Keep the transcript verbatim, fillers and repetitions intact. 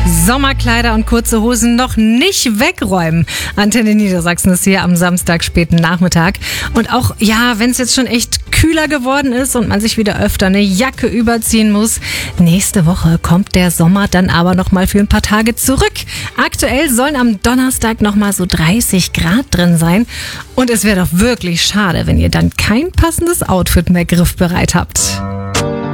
Sommerkleider und kurze Hosen noch nicht wegräumen. Antenne Niedersachsen ist hier am Samstag späten Nachmittag. Und auch, ja, wenn es jetzt schon echt kühler geworden ist und man sich wieder öfter eine Jacke überziehen muss, nächste Woche kommt der Sommer dann aber nochmal für ein paar Tage zurück. Aktuell sollen am Donnerstag nochmal so dreißig Grad drin sein. Und es wäre doch wirklich schade, wenn ihr dann kein passendes Outfit mehr griffbereit habt.